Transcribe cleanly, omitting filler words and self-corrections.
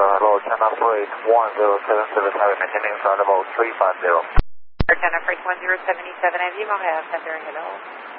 hello, channel freight 1077, maintaining sound about 350. Channel freight 1077, have you Mohave Center, hello.